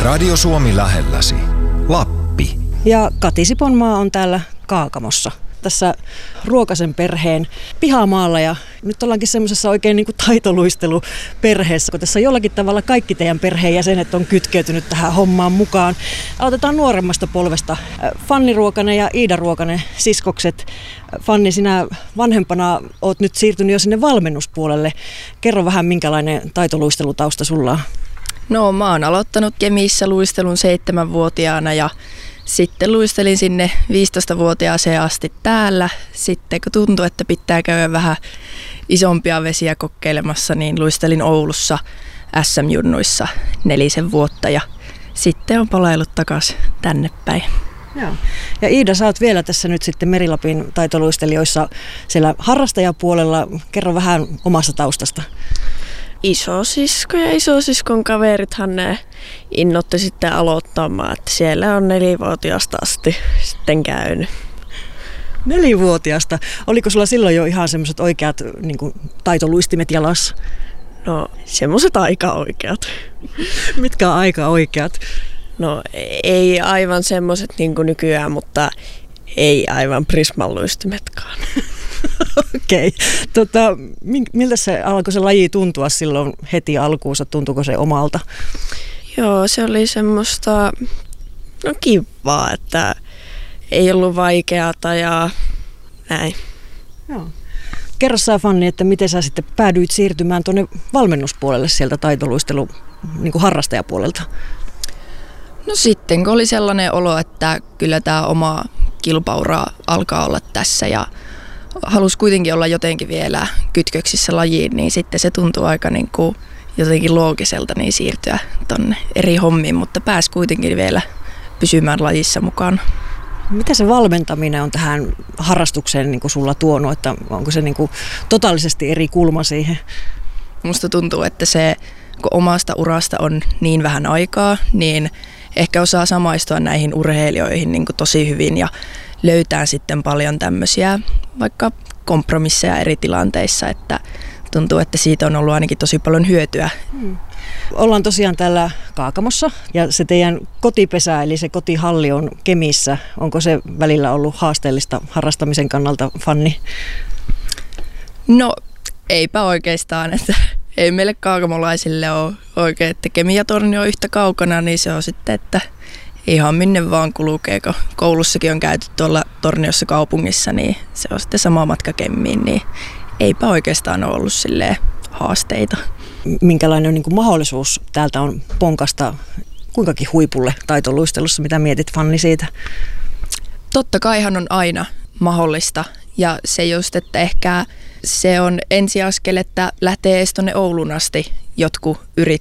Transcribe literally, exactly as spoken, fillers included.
Radio Suomi lähelläsi. Lappi. Ja Kati Siponmaa on täällä Kaakamossa, tässä Ruokasen perheen pihamaalla, ja nyt ollaankin semmoisessa oikein niin kuin taitoluisteluperheessä, kun tässä jollakin tavalla kaikki teidän perheenjäsenet on kytkeytynyt tähän hommaan mukaan. Aloitetaan nuoremmasta polvesta. Fanni Ruokanen ja Iida Ruokanen, siskokset. Fanni, sinä vanhempana oot nyt siirtynyt jo sinne valmennuspuolelle. Kerro vähän, minkälainen taitoluistelutausta sulla on? No, mä oon aloittanut Kemissä luistelun seitsemänvuotiaana ja sitten luistelin sinne viisitoistavuotiaaseen asti täällä. Sitten kun tuntui, että pitää käydä vähän isompia vesiä kokeilemassa, niin luistelin Oulussa äs äm-junnuissa nelisen vuotta ja sitten on palaillut takaisin tänne päin. Joo. Ja Iida, sä oot vielä tässä nyt sitten Merilapin taitoluistelijoissa siellä harrastajapuolella. Kerro vähän omasta taustasta. Isosisko ja isosiskon kaverithan ne innoitti sitten aloittamaan, että siellä on nelivuotiaasta asti sitten käynyt. Nelivuotiaasta? Oliko sulla silloin jo ihan semmoiset oikeat niin kuin taitoluistimet jalassa? No, semmoiset aika oikeat. Mitkä on aika oikeat? No, ei aivan semmoiset niin kuin nykyään, mutta ei aivan prismanluistimetkaan. Okei. Okay. Tota, miltä se alkoi se laji tuntua silloin heti alkuunsa? Tuntuuko se omalta? Joo, se oli semmoista no kivaa, että ei ollut vaikeata ja näin. Joo. Kerro sä, Fanni, että miten sä sitten päädyit siirtymään tuonne valmennuspuolelle sieltä taitoluistelun niin kuin harrastajapuolelta? No sitten, kun oli sellainen olo, että kyllä tämä oma kilpaura alkaa olla tässä ja halusi kuitenkin olla jotenkin vielä kytköksissä lajiin, niin sitten se tuntui aika niin kuin jotenkin loogiselta niin siirtyä tonne eri hommiin, mutta pääsi kuitenkin vielä pysymään lajissa mukaan. Mitä se valmentaminen on tähän harrastukseen niin kuin sulla tuonut, että onko se niin kuin totaalisesti eri kulma siihen? Musta tuntuu, että se, kun omasta urasta on niin vähän aikaa, niin ehkä osaa samaistua näihin urheilijoihin niin kuin tosi hyvin ja löytää sitten paljon tämmöisiä vaikka kompromisseja eri tilanteissa, että tuntuu, että siitä on ollut ainakin tosi paljon hyötyä. Hmm. Ollaan tosiaan täällä Kaakamossa ja se teidän kotipesä eli se kotihalli on Kemissä. Onko se välillä ollut haasteellista harrastamisen kannalta, Fanni? No eipä oikeastaan, että ei meille kaakamolaisille ole oikein, että Kemiatorni on yhtä kaukana, niin se on sitten, että ihan minne vaan kulkee, kun koulussakin on käyty tuolla Torniossa kaupungissa, niin se on sitten sama matka Kemiin, niin eipä oikeastaan ole ollut silleen haasteita. Minkälainen niin kuin mahdollisuus täältä on ponkasta kuinkakin huipulle taitoluistelussa? Mitä mietit, Fanni, siitä? Totta kaihan on aina mahdollista ja se just, että ehkä se on ensiaskel, että lähtee edes tuonne Oulun asti jotkut yrittää